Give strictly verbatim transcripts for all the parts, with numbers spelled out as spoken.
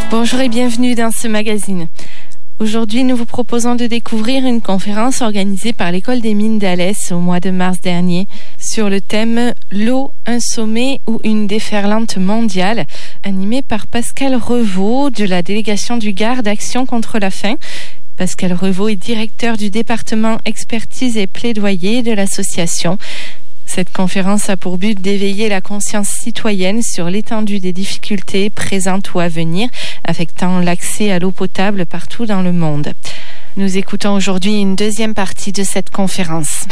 Bonjour et bienvenue dans ce magazine. Aujourd'hui, nous vous proposons de découvrir une conférence organisée par l'École des mines d'Alès au mois de mars dernier sur le thème « L'eau, un sommet ou une déferlante mondiale » animée par Pascal Revaux de la délégation du Gard d'Action contre la faim. Pascal Revaux est directeur du département expertise et plaidoyer de l'association. Cette conférence a pour but d'éveiller la conscience citoyenne sur l'étendue des difficultés présentes ou à venir affectant l'accès à l'eau potable partout dans le monde. Nous écoutons aujourd'hui une deuxième partie de cette conférence.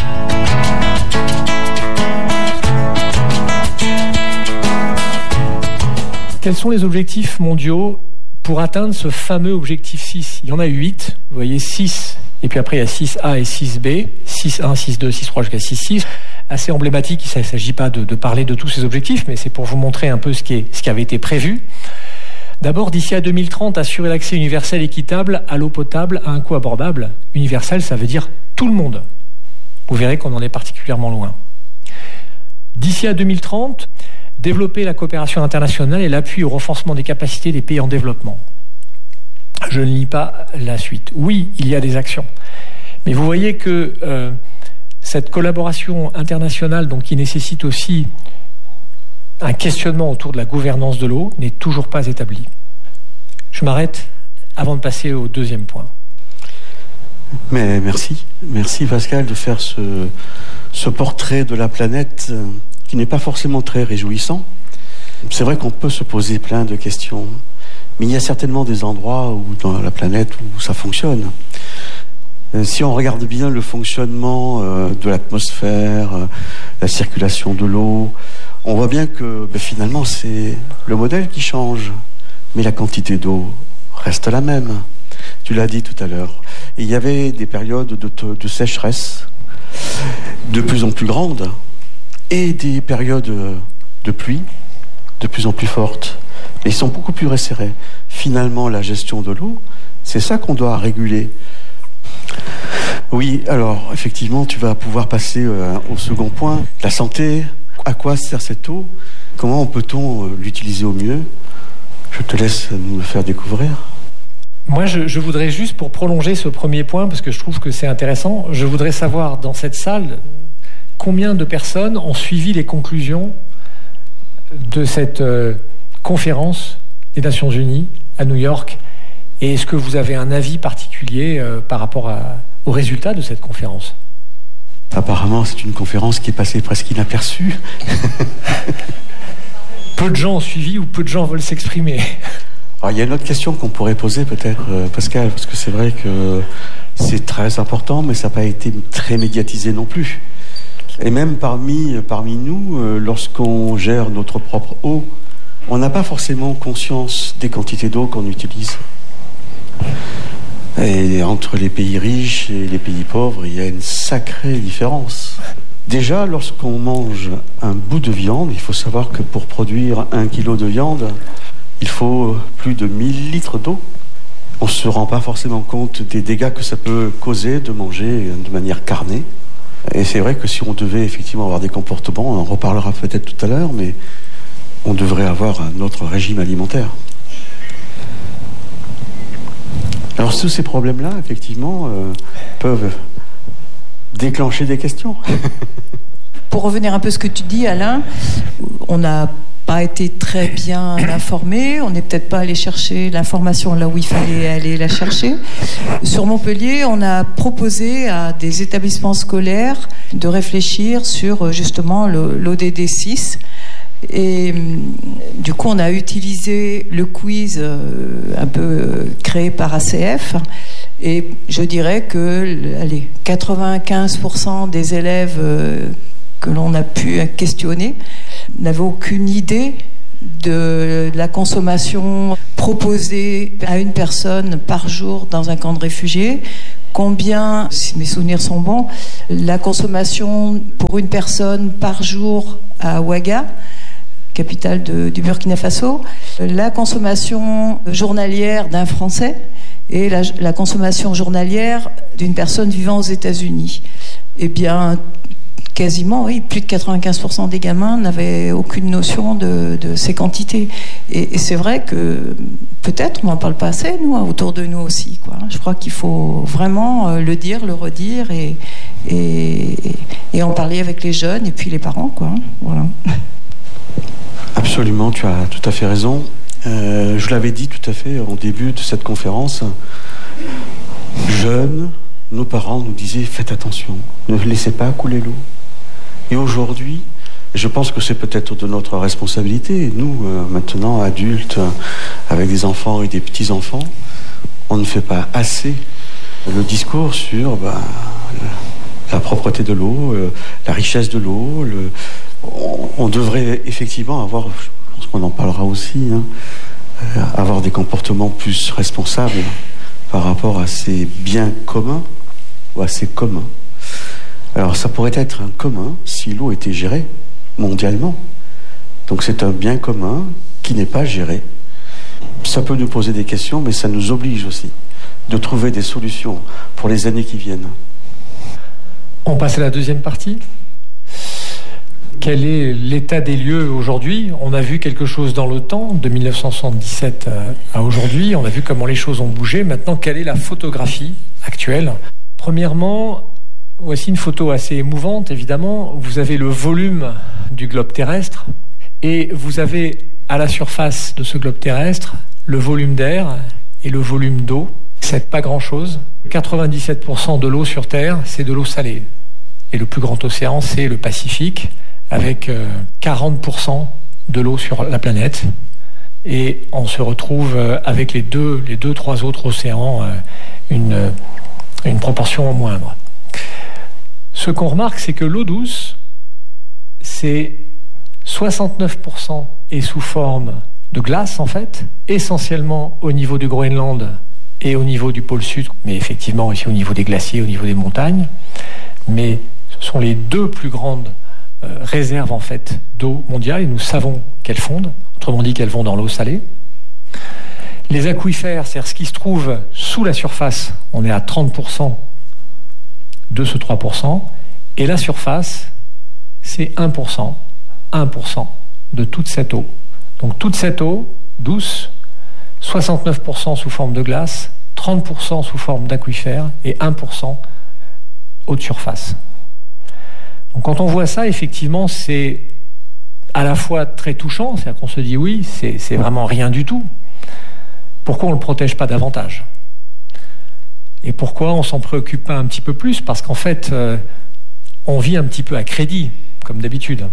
Quels sont les objectifs mondiaux pour atteindre ce fameux objectif six? Il y en a huit, vous voyez six, et puis après il y a six A et six B, six un, six deux, six trois jusqu'à six six. Assez emblématique, il ne s'agit pas de, de parler de tous ces objectifs, mais c'est pour vous montrer un peu ce qui, est, ce qui avait été prévu. D'abord, d'ici à deux mille trente, assurer l'accès universel équitable à l'eau potable à un coût abordable. Universel, ça veut dire tout le monde. Vous verrez qu'on en est particulièrement loin. D'ici à deux mille trente, développer la coopération internationale et l'appui au renforcement des capacités des pays en développement. Je ne lis pas la suite. Oui, il y a des actions. Mais vous voyez que euh, cette collaboration internationale, donc, qui nécessite aussi un questionnement autour de la gouvernance de l'eau, n'est toujours pas établie. Je m'arrête avant de passer au deuxième point. Mais merci. Merci Pascal de faire ce, ce portrait de la planète euh, qui n'est pas forcément très réjouissant. C'est vrai qu'on peut se poser plein de questions, mais il y a certainement des endroits où, dans la planète où ça fonctionne. Euh, si on regarde bien le fonctionnement euh, de l'atmosphère, euh, la circulation de l'eau, on voit bien que ben, finalement c'est le modèle qui change, mais la quantité d'eau reste la même. Tu l'as dit tout à l'heure. Et il y avait des périodes de, de sécheresse de plus en plus grandes et des périodes de pluie de plus en plus fortes. Et ils sont beaucoup plus resserrés. Finalement, la gestion de l'eau, c'est ça qu'on doit réguler. Oui, alors effectivement, tu vas pouvoir passer euh, au second point. La santé, à quoi sert cette eau? Comment peut-on euh, l'utiliser au mieux? Je te laisse nous le faire découvrir. Moi, je, je voudrais juste, pour prolonger ce premier point, parce que je trouve que c'est intéressant, je voudrais savoir, dans cette salle, combien de personnes ont suivi les conclusions de cette euh, conférence des Nations Unies à New York, et est-ce que vous avez un avis particulier euh, par rapport à, aux résultats de cette conférence? Apparemment, c'est une conférence qui est passée presque inaperçue. Peu de gens ont suivi ou peu de gens veulent s'exprimer? Alors, il y a une autre question qu'on pourrait poser peut-être, euh, Pascal, parce que c'est vrai que c'est très important, mais ça n'a pas été très médiatisé non plus. Et même parmi, parmi nous, euh, lorsqu'on gère notre propre eau, on n'a pas forcément conscience des quantités d'eau qu'on utilise. Et entre les pays riches et les pays pauvres, il y a une sacrée différence. Déjà, lorsqu'on mange un bout de viande, il faut savoir que pour produire un kilo de viande, il faut plus de mille litres d'eau. On ne se rend pas forcément compte des dégâts que ça peut causer de manger de manière carnée. Et c'est vrai que si on devait effectivement avoir des comportements, on en reparlera peut-être tout à l'heure, mais on devrait avoir un autre régime alimentaire. Alors tous ces problèmes-là, effectivement, euh, peuvent déclencher des questions. Pour revenir un peu à ce que tu dis, Alain, on n'a pas été très bien informés, on n'est peut-être pas allé chercher l'information là où il fallait aller la chercher. Sur Montpellier, on a proposé à des établissements scolaires de réfléchir sur justement l'O D D six. Et du coup, on a utilisé le quiz euh, un peu euh, créé par A C F. Et je dirais que allez, quatre-vingt-quinze pour cent des élèves euh, que l'on a pu questionner n'avaient aucune idée de la consommation proposée à une personne par jour dans un camp de réfugiés. Combien, si mes souvenirs sont bons, la consommation pour une personne par jour à Ouaga, capitale de, du Burkina Faso, la consommation journalière d'un Français et la, la consommation journalière d'une personne vivant aux États-Unis. Eh bien, quasiment, oui, plus de quatre-vingt-quinze pour cent des gamins n'avaient aucune notion de, de ces quantités. Et, et c'est vrai que peut-être on n'en parle pas assez, nous, autour de nous aussi, quoi. Je crois qu'il faut vraiment le dire, le redire et, et, et en parler avec les jeunes et puis les parents, quoi. Voilà. Absolument, tu as tout à fait raison. Euh, je l'avais dit tout à fait au début de cette conférence. Jeunes, nos parents nous disaient faites attention, ne laissez pas couler l'eau. Et aujourd'hui, je pense que c'est peut-être de notre responsabilité, nous, euh, maintenant adultes, avec des enfants et des petits-enfants, on ne fait pas assez le discours sur bah, la propreté de l'eau, euh, la richesse de l'eau. Le... On, on devrait effectivement avoir, je pense qu'on en parlera aussi, hein, euh, avoir des comportements plus responsables par rapport à ces biens communs ou à ces communs. Alors ça pourrait être un commun si l'eau était gérée mondialement. Donc c'est un bien commun qui n'est pas géré. Ça peut nous poser des questions, mais ça nous oblige aussi de trouver des solutions pour les années qui viennent. On passe à la deuxième partie. Quel est l'état des lieux aujourd'hui ? On a vu quelque chose dans le temps, de mille neuf cent soixante-dix-sept à aujourd'hui. On a vu comment les choses ont bougé. Maintenant, quelle est la photographie actuelle ? Premièrement, voici une photo assez émouvante, évidemment. Vous avez le volume du globe terrestre et vous avez à la surface de ce globe terrestre le volume d'air et le volume d'eau. C'est pas grand-chose. quatre-vingt-dix-sept pour cent de l'eau sur Terre, c'est de l'eau salée. Et le plus grand océan, c'est le Pacifique, avec quarante pour cent de l'eau sur la planète. Et on se retrouve avec les deux, les deux, trois autres océans, une, une proportion moindre. Ce qu'on remarque, c'est que l'eau douce, c'est soixante-neuf pour cent est sous forme de glace, en fait, essentiellement au niveau du Groenland et au niveau du pôle sud, mais effectivement aussi au niveau des glaciers, au niveau des montagnes. Mais ce sont les deux plus grandes euh, réserves, en fait, d'eau mondiale, et nous savons qu'elles fondent, autrement dit qu'elles vont dans l'eau salée. Les aquifères, c'est-à-dire ce qui se trouve sous la surface, on est à trente pour cent de ce trois pour cent, et la surface, c'est un pour cent, un pour cent de toute cette eau. Donc toute cette eau douce, soixante-neuf pour cent sous forme de glace, trente pour cent sous forme d'aquifère et un pour cent eau de surface. Donc quand on voit ça, effectivement, c'est à la fois très touchant, c'est-à-dire qu'on se dit oui, c'est, c'est vraiment rien du tout. Pourquoi on ne le protège pas davantage ? Et pourquoi on s'en préoccupe pas un petit peu plus ? Parce qu'en fait, euh, on vit un petit peu à crédit, comme d'habitude.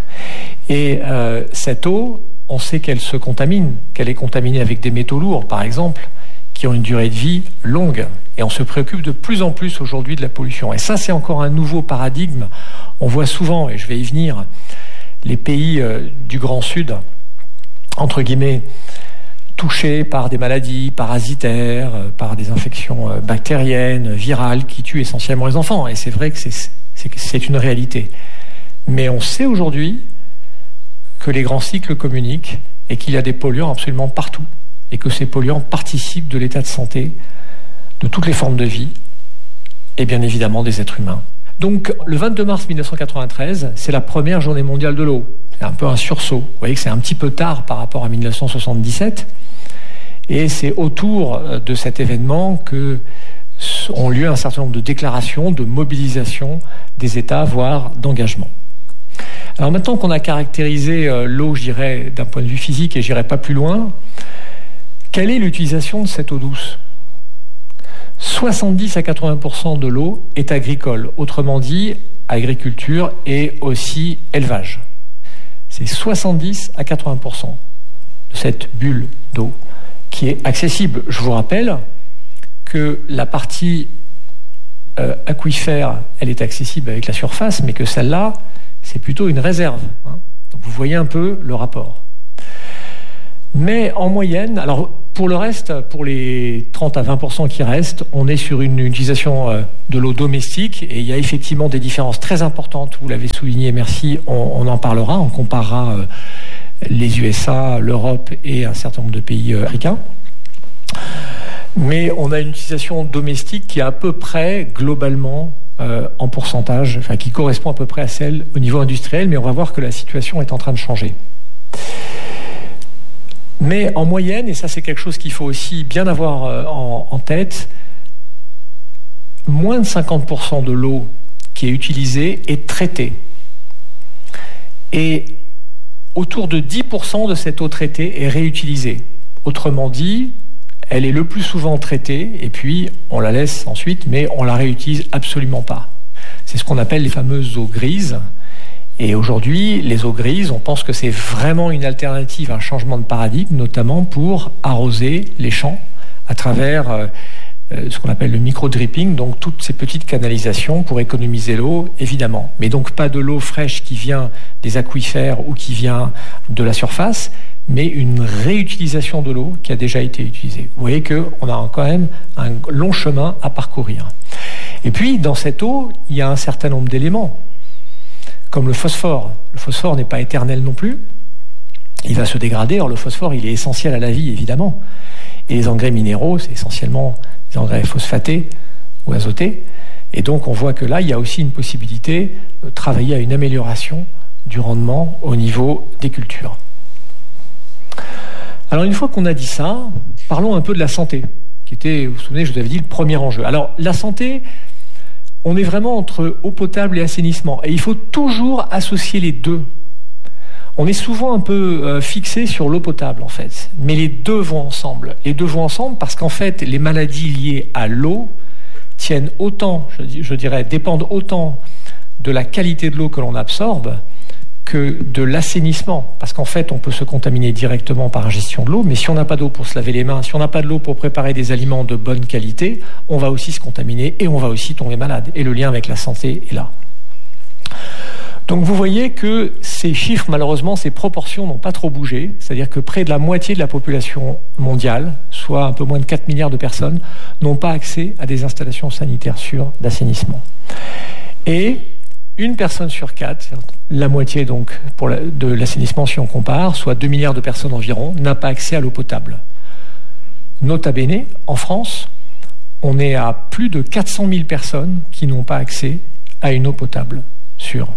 Et euh, cette eau, on sait qu'elle se contamine, qu'elle est contaminée avec des métaux lourds, par exemple, qui ont une durée de vie longue. Et on se préoccupe de plus en plus aujourd'hui de la pollution. Et ça, c'est encore un nouveau paradigme. On voit souvent, et je vais y venir, les pays euh, du Grand Sud, entre guillemets, touchés par des maladies parasitaires, euh, par des infections euh, bactériennes, virales, qui tuent essentiellement les enfants. Et c'est vrai que c'est, c'est, c'est une réalité. Mais on sait aujourd'hui que les grands cycles communiquent et qu'il y a des polluants absolument partout et que ces polluants participent de l'état de santé de toutes les formes de vie et bien évidemment des êtres humains. Donc le vingt-deux mars mille neuf cent quatre-vingt-treize, c'est la première journée mondiale de l'eau. C'est un peu un sursaut. Vous voyez que c'est un petit peu tard par rapport à mille neuf cent soixante-dix-sept et c'est autour de cet événement que ont lieu un certain nombre de déclarations, de mobilisation des États, voire d'engagement. Alors maintenant qu'on a caractérisé euh, l'eau, je dirais, d'un point de vue physique, et je n'irai pas plus loin, quelle est l'utilisation de cette eau douce ? soixante-dix à quatre-vingts pour cent de l'eau est agricole, autrement dit, agriculture et aussi élevage. C'est soixante-dix à quatre-vingts pour cent de cette bulle d'eau qui est accessible. Je vous rappelle que la partie euh, aquifère, elle est accessible avec la surface, mais que celle-là, c'est plutôt une réserve. Hein. Donc vous voyez un peu le rapport. Mais en moyenne, alors pour le reste, pour les trente à vingt pour cent qui restent, on est sur une utilisation euh, de l'eau domestique et il y a effectivement des différences très importantes, vous l'avez souligné, merci, on, on en parlera, on comparera euh, les U S A, l'Europe et un certain nombre de pays euh, africains. Mais on a une utilisation domestique qui est à peu près globalement euh, en pourcentage, enfin qui correspond à peu près à celle au niveau industriel, mais on va voir que la situation est en train de changer. Mais en moyenne, et ça c'est quelque chose qu'il faut aussi bien avoir euh, en, en tête, moins de cinquante pour cent de l'eau qui est utilisée est traitée. Et autour de dix pour cent de cette eau traitée est réutilisée. Autrement dit, elle est le plus souvent traitée, et puis on la laisse ensuite, mais on la réutilise absolument pas. C'est ce qu'on appelle les fameuses eaux grises. Et aujourd'hui, les eaux grises, on pense que c'est vraiment une alternative à un changement de paradigme, notamment pour arroser les champs à travers euh, ce qu'on appelle le micro-dripping, donc toutes ces petites canalisations pour économiser l'eau, évidemment. Mais donc pas de l'eau fraîche qui vient des aquifères ou qui vient de la surface, mais une réutilisation de l'eau qui a déjà été utilisée. Vous voyez qu'on a quand même un long chemin à parcourir. Et puis, dans cette eau, il y a un certain nombre d'éléments, comme le phosphore. Le phosphore n'est pas éternel non plus. Il va se dégrader. Or, le phosphore, il est essentiel à la vie, évidemment. Et les engrais minéraux, c'est essentiellement des engrais phosphatés ou azotés. Et donc, on voit que là, il y a aussi une possibilité de travailler à une amélioration du rendement au niveau des cultures. Alors, une fois qu'on a dit ça, parlons un peu de la santé, qui était, vous vous souvenez, je vous avais dit, le premier enjeu. Alors, la santé, on est vraiment entre eau potable et assainissement. Et il faut toujours associer les deux. On est souvent un peu euh, fixé sur l'eau potable, en fait. Mais les deux vont ensemble. Les deux vont ensemble parce qu'en fait, les maladies liées à l'eau tiennent autant, je, je dirais, dépendent autant de la qualité de l'eau que l'on absorbe que de l'assainissement. Parce qu'en fait, on peut se contaminer directement par ingestion de l'eau, mais si on n'a pas d'eau pour se laver les mains, si on n'a pas de l'eau pour préparer des aliments de bonne qualité, on va aussi se contaminer et on va aussi tomber malade. Et le lien avec la santé est là. Donc vous voyez que ces chiffres, malheureusement, ces proportions n'ont pas trop bougé. C'est-à-dire que près de la moitié de la population mondiale, soit un peu moins de quatre milliards de personnes, n'ont pas accès à des installations sanitaires sûres d'assainissement. Et une personne sur quatre, la moitié donc pour la, de l'assainissement si on compare, soit deux milliards de personnes environ, n'a pas accès à l'eau potable. Nota bene, en France, on est à plus de quatre cent mille personnes qui n'ont pas accès à une eau potable sûre.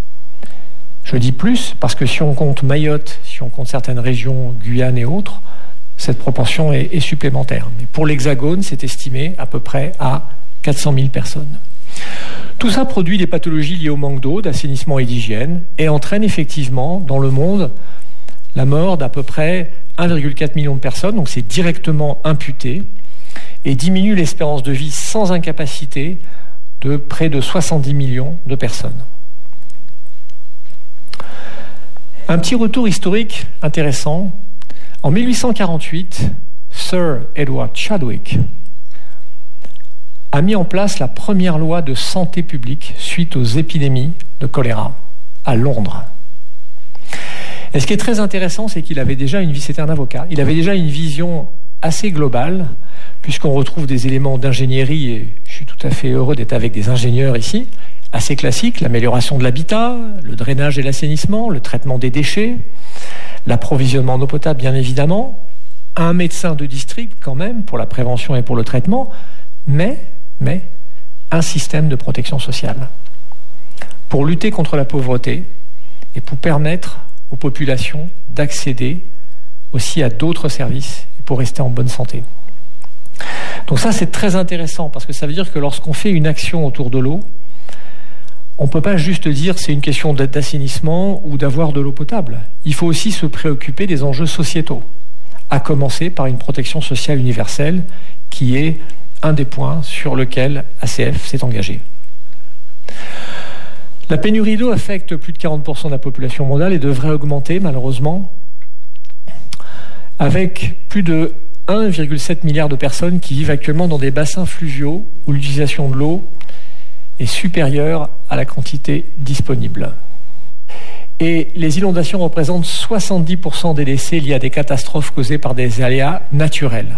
Je dis plus parce que si on compte Mayotte, si on compte certaines régions, Guyane et autres, cette proportion est, est supplémentaire. Mais pour l'Hexagone, c'est estimé à peu près à quatre cent mille personnes. Tout ça produit des pathologies liées au manque d'eau, d'assainissement et d'hygiène et entraîne effectivement dans le monde la mort d'à peu près un virgule quatre million de personnes, donc c'est directement imputé, et diminue l'espérance de vie sans incapacité de près de soixante-dix millions de personnes. Un petit retour historique intéressant. En mille huit cent quarante-huit, Sir Edward Chadwick a mis en place la première loi de santé publique suite aux épidémies de choléra à Londres. Et ce qui est très intéressant, c'est qu'il avait déjà une vie, c'était un avocat, il avait déjà une vision assez globale, puisqu'on retrouve des éléments d'ingénierie, et je suis tout à fait heureux d'être avec des ingénieurs ici, assez classiques, l'amélioration de l'habitat, le drainage et l'assainissement, le traitement des déchets, l'approvisionnement en eau potable, bien évidemment, un médecin de district quand même, pour la prévention et pour le traitement, mais mais un système de protection sociale pour lutter contre la pauvreté et pour permettre aux populations d'accéder aussi à d'autres services et pour rester en bonne santé. Donc ça, c'est très intéressant parce que ça veut dire que lorsqu'on fait une action autour de l'eau, on ne peut pas juste dire c'est une question d'assainissement ou d'avoir de l'eau potable. Il faut aussi se préoccuper des enjeux sociétaux, à commencer par une protection sociale universelle qui est un des points sur lequel A C F s'est engagé. La pénurie d'eau affecte plus de quarante pour cent de la population mondiale et devrait augmenter malheureusement, avec plus de un virgule sept milliard de personnes qui vivent actuellement dans des bassins fluviaux où l'utilisation de l'eau est supérieure à la quantité disponible. Et les inondations représentent soixante-dix pour cent des décès liés à des catastrophes causées par des aléas naturels.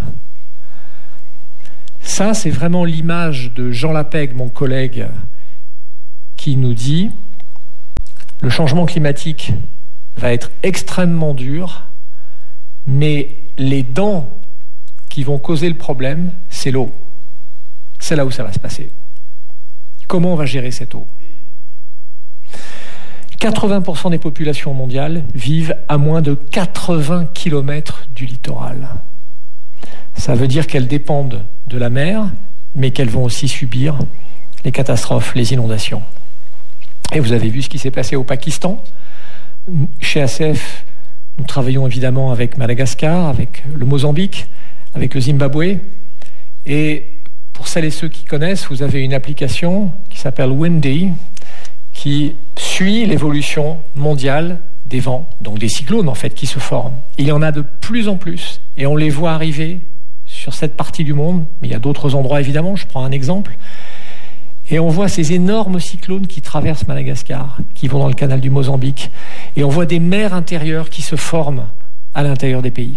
Ça, c'est vraiment l'image de Jean Lapègue, mon collègue, qui nous dit « Le changement climatique va être extrêmement dur, mais les dents qui vont causer le problème, c'est l'eau. C'est là où ça va se passer. comment on va gérer cette eau. quatre-vingts pour cent des populations mondiales vivent à moins de quatre-vingts kilomètres du littoral. Ça veut dire qu'elles dépendent de la mer, mais qu'elles vont aussi subir les catastrophes, les inondations. Et vous avez vu ce qui s'est passé au Pakistan. Chez A C F, nous travaillons évidemment avec Madagascar, avec le Mozambique, avec le Zimbabwe. Et pour celles et ceux qui connaissent, vous avez une application qui s'appelle Windy, qui suit l'évolution mondiale des vents, donc des cyclones en fait qui se forment. Il y en a de plus en plus et on les voit arriver sur cette partie du monde, mais il y a d'autres endroits évidemment, je prends un exemple. Et on voit ces énormes cyclones qui traversent Madagascar, qui vont dans le canal du Mozambique, et on voit des mers intérieures qui se forment à l'intérieur des pays.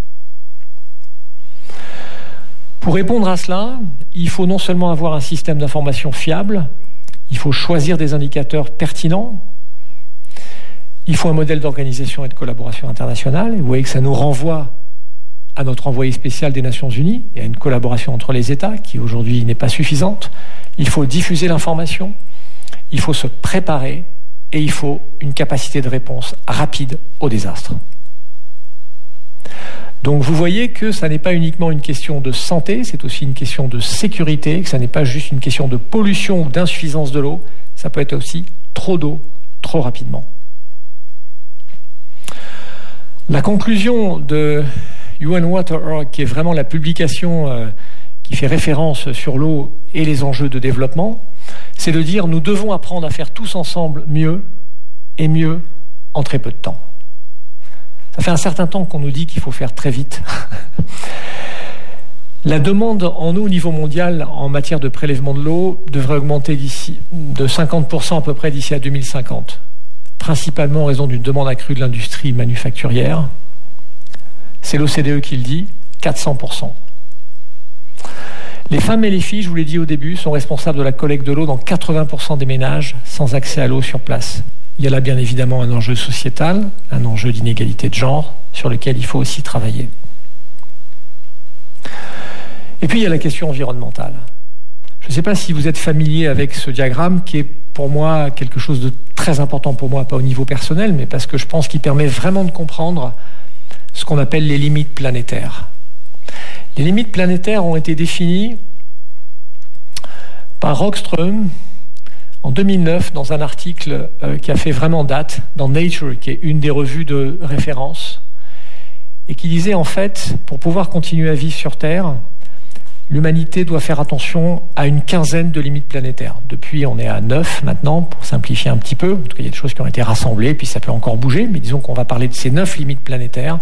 Pour répondre à cela, il faut non seulement avoir un système d'information fiable, il faut choisir des indicateurs pertinents, il faut un modèle d'organisation et de collaboration internationale. Vous voyez que ça nous renvoie à notre envoyé spécial des Nations Unies et à une collaboration entre les États qui aujourd'hui n'est pas suffisante. Il faut diffuser l'information, il faut se préparer et il faut une capacité de réponse rapide au désastre. Donc vous voyez que ça n'est pas uniquement une question de santé, c'est aussi une question de sécurité, que ça n'est pas juste une question de pollution ou d'insuffisance de l'eau, ça peut être aussi trop d'eau, trop rapidement. La conclusion de U N Water Org, qui est vraiment la publication euh, qui fait référence sur l'eau et les enjeux de développement, c'est de dire nous devons apprendre à faire tous ensemble mieux et mieux en très peu de temps. Ça fait un certain temps qu'on nous dit qu'il faut faire très vite. La demande en eau au niveau mondial en matière de prélèvement de l'eau devrait augmenter d'ici, de cinquante pour cent à peu près d'ici à deux mille cinquante, principalement en raison d'une demande accrue de l'industrie manufacturière. C'est l'O C D E qui le dit, quatre cents pour cent. Les femmes et les filles, je vous l'ai dit au début, sont responsables de la collecte de l'eau dans quatre-vingts pour cent des ménages sans accès à l'eau sur place. Il y a là bien évidemment un enjeu sociétal, un enjeu d'inégalité de genre, sur lequel il faut aussi travailler. Et puis il y a la question environnementale. Je ne sais pas si vous êtes familier avec ce diagramme qui est pour moi quelque chose de très important pour moi, pas au niveau personnel, mais parce que je pense qu'il permet vraiment de comprendre ce qu'on appelle les limites planétaires. Les limites planétaires ont été définies par Rockström en deux mille neuf dans un article euh, qui a fait vraiment date dans Nature, qui est une des revues de référence, et qui disait en fait, pour pouvoir continuer à vivre sur Terre, l'humanité doit faire attention à une quinzaine de limites planétaires. Depuis, on est à neuf maintenant, pour simplifier un petit peu. En tout cas, il y a des choses qui ont été rassemblées, puis ça peut encore bouger, mais disons qu'on va parler de ces neuf limites planétaires.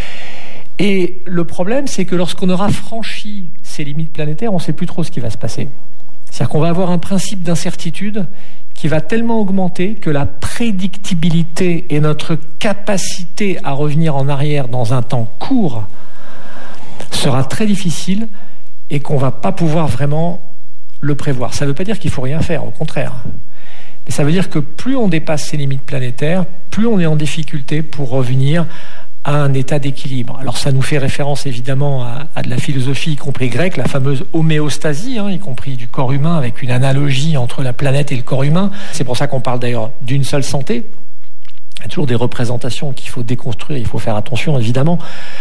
Et le problème, c'est que lorsqu'on aura franchi ces limites planétaires, on ne sait plus trop ce qui va se passer. C'est-à-dire qu'on va avoir un principe d'incertitude qui va tellement augmenter que la prédictibilité et notre capacité à revenir en arrière dans un temps court sera très difficile et qu'on ne va pas pouvoir vraiment le prévoir. Ça ne veut pas dire qu'il ne faut rien faire, au contraire. Mais ça veut dire que plus on dépasse ces limites planétaires, plus on est en difficulté pour revenir à un état d'équilibre. Alors ça nous fait référence évidemment à, à de la philosophie, y compris grecque, la fameuse homéostasie, hein, y compris du corps humain, avec une analogie entre la planète et le corps humain. C'est pour ça qu'on parle d'ailleurs d'une seule santé. Il y a toujours des représentations qu'il faut déconstruire, il faut faire attention évidemment.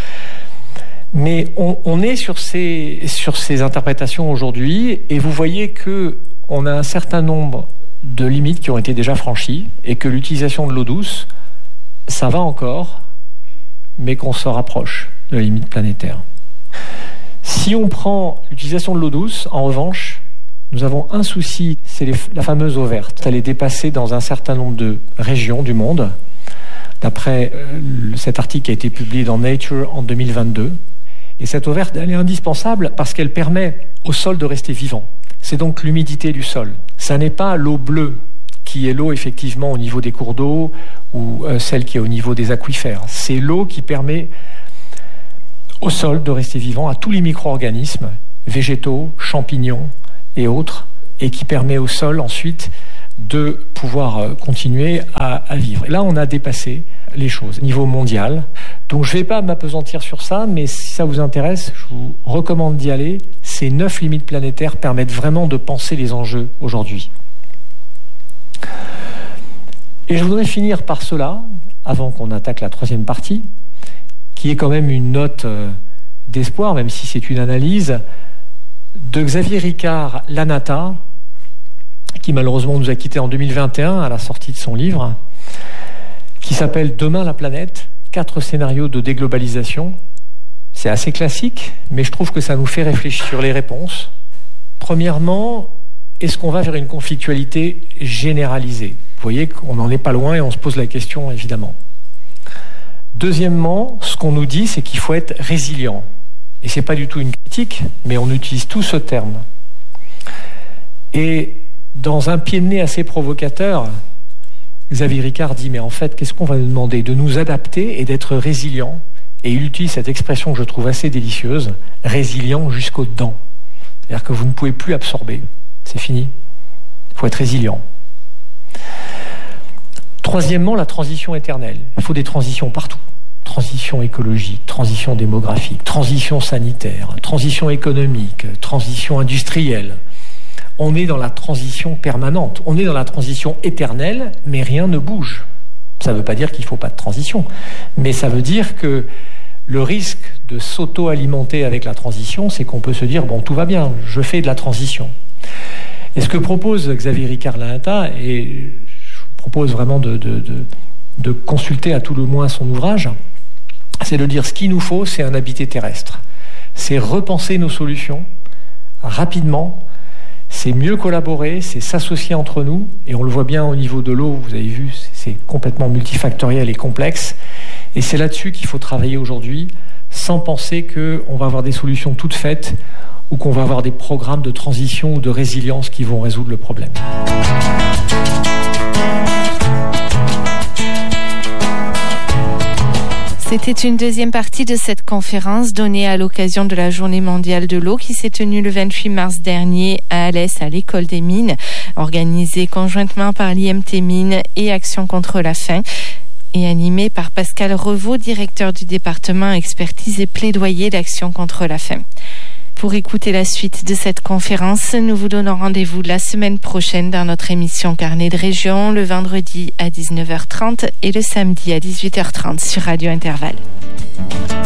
Mais on, on est sur ces, sur ces interprétations aujourd'hui, et vous voyez qu'on a un certain nombre de limites qui ont été déjà franchies, et que l'utilisation de l'eau douce, ça va encore, mais qu'on se rapproche de la limite planétaire. Si on prend l'utilisation de l'eau douce, en revanche, nous avons un souci, c'est les, la fameuse eau verte. Elle est dépassée dans un certain nombre de régions du monde, d'après euh, cet article qui a été publié dans Nature en deux mille vingt-deux. Et cette eau verte, elle est indispensable parce qu'elle permet au sol de rester vivant. C'est donc l'humidité du sol. Ça n'est pas l'eau bleue, qui est l'eau effectivement au niveau des cours d'eau ou euh, celle qui est au niveau des aquifères. C'est l'eau qui permet au sol de rester vivant, à tous les micro-organismes, végétaux, champignons et autres, et qui permet au sol ensuite de pouvoir euh, continuer à, à vivre. Et là, on a dépassé les choses au niveau mondial. Donc je ne vais pas m'appesantir sur ça, mais si ça vous intéresse, je vous recommande d'y aller. Ces neuf limites planétaires permettent vraiment de penser les enjeux aujourd'hui. Et je voudrais finir par cela, avant qu'on attaque la troisième partie, qui est quand même une note d'espoir, même si c'est une analyse, de Xavier Ricard Lanata, qui malheureusement nous a quittés en deux mille vingt et un à la sortie de son livre, qui s'appelle « Demain la planète, quatre scénarios de déglobalisation ». C'est assez classique, mais je trouve que ça nous fait réfléchir sur les réponses. Premièrement, est-ce qu'on va vers une conflictualité généralisée ? Vous voyez qu'on n'en est pas loin et on se pose la question, évidemment. Deuxièmement, ce qu'on nous dit, c'est qu'il faut être résilient. Et ce n'est pas du tout une critique, mais on utilise tout ce terme. Et dans un pied de nez assez provocateur, Xavier Ricard dit, mais en fait, qu'est-ce qu'on va nous demander ? De nous adapter et d'être résilient. Et il utilise cette expression que je trouve assez délicieuse, résilient jusqu'aux dents. C'est-à-dire que vous ne pouvez plus absorber. C'est fini. Il faut être résilient. Troisièmement, la transition éternelle. Il faut des transitions partout. Transition écologique, transition démographique, transition sanitaire, transition économique, transition industrielle. On est dans la transition permanente. On est dans la transition éternelle, mais rien ne bouge. Ça ne veut pas dire qu'il ne faut pas de transition, mais ça veut dire que le risque de s'auto-alimenter avec la transition, c'est qu'on peut se dire, bon, tout va bien, je fais de la transition. Et ce que propose Xavier Ricard Lanata, et je propose vraiment de, de, de, de consulter à tout le moins son ouvrage, c'est de dire ce qu'il nous faut, c'est un habité terrestre. C'est repenser nos solutions rapidement, c'est mieux collaborer, c'est s'associer entre nous, et on le voit bien au niveau de l'eau, vous avez vu, c'est complètement multifactoriel et complexe, et c'est là-dessus qu'il faut travailler aujourd'hui, sans penser qu'on va avoir des solutions toutes faites, ou qu'on va avoir des programmes de transition ou de résilience qui vont résoudre le problème. C'était une deuxième partie de cette conférence donnée à l'occasion de la Journée mondiale de l'eau qui s'est tenue le vingt-huit mars dernier à Alès, à l'École des Mines, organisée conjointement par l'I M T Mines et Action contre la faim, et animée par Pascal Revaux, directeur du département expertise et plaidoyer d'Action contre la faim. Pour écouter la suite de cette conférence, nous vous donnons rendez-vous la semaine prochaine dans notre émission Carnet de Région, le vendredi à dix-neuf heures trente et le samedi à dix-huit heures trente sur Radio Intervalle.